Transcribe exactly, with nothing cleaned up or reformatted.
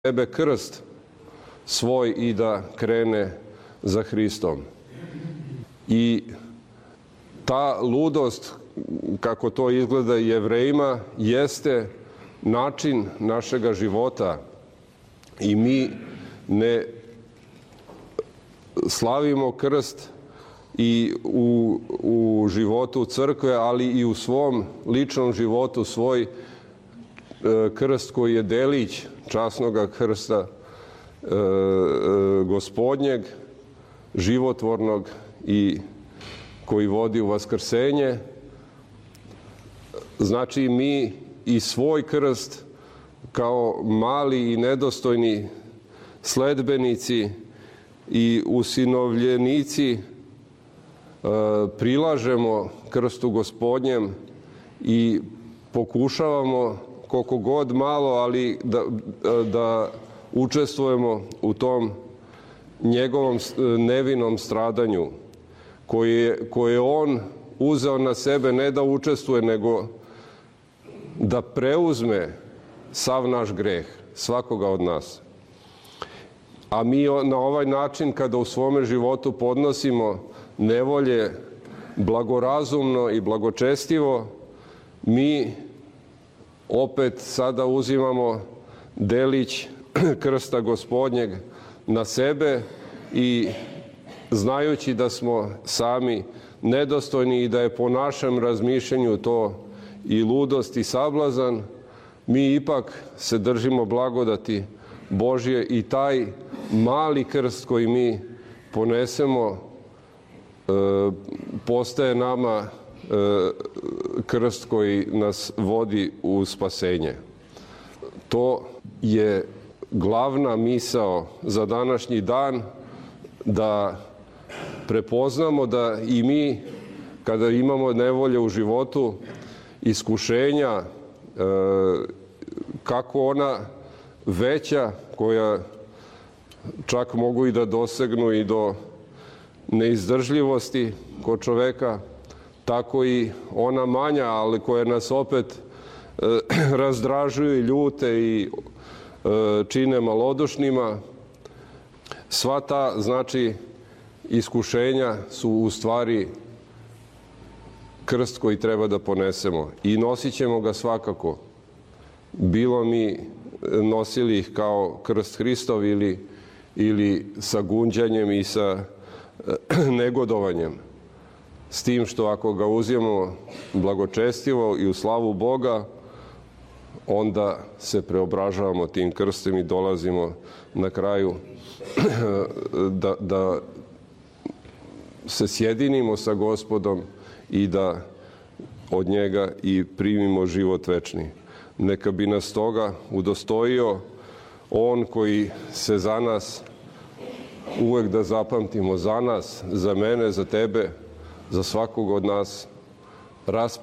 sebe krst svoj i da krene za Hristom. I ta ludost, kako to izgleda Jevrejima, jeste način našega života i mi ne slavimo krst i u, u životu crkve, ali i u svom ličnom životu svoj krst koji je delić časnoga krsta e, e, gospodnjeg, životvornog i koji vodi u vaskrsenje. Znači mi i svoj krst kao mali i nedostojni sledbenici i usinovljenici e, prilažemo krstu gospodnjem i pokušavamo koliko god malo, ali da, da učestvujemo u tom njegovom nevinom stradanju koje, koje on uzeo na sebe, ne da učestvuje, nego da preuzme sav naš greh, svakoga od nas. A mi na ovaj način, kada u svome životu podnosimo nevolje blagorazumno i blagočestivo, mi opet sada uzimamo delić krsta gospodnjeg na sebe i znajući da smo sami nedostojni i da je po našem razmišljanju to i ludost i sablazan, mi ipak se držimo blagodati Božje i taj mali krst koji mi ponesemo e, postaje nama krst koji nas vodi u spasenje. To je glavna misao za današnji dan, da prepoznamo da i mi, kada imamo nevolje u životu, iskušenja, kako ona veća, koja čak mogu i da dosegnu i do neizdržljivosti kod čoveka, tako i ona manja, ali koje nas opet e, razdražuju i ljute i e, čine malodušnima. Sva ta, znači, iskušenja su u stvari krst koji treba da ponesemo i nosit ćemo ga svakako. Bilo mi nosili ih kao krst Hristov ili, ili sa gunđanjem i sa e, negodovanjem. S tim što ako ga uzimamo blagočestivo i u slavu Boga, onda se preobražavamo tim krstom i dolazimo na kraju da, da se sjedinimo sa Gospodom i da od njega i primimo život večni. Neka bi nas toga udostojio on koji se za nas, uvek da zapamtimo, za nas, za mene, za tebe, za svakog od nas,